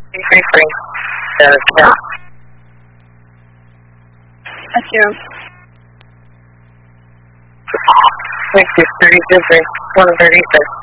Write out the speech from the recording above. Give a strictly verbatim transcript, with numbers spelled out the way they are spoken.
Free, free. That's yeah. That's you. Thank you, thirty-two, one thirty-six.